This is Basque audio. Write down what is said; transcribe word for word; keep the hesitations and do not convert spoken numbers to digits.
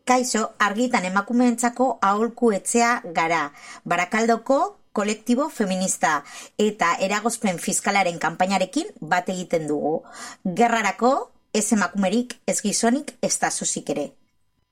Kaixo, argitan emakumeentzako aholku etxea gara, Barakaldoko kolektibo feminista eta eragozpen fiskalaren kanpainarekin bat egiten dugu. Gerrarako ez emakumerik, ez gizonik, ez da sosik ere.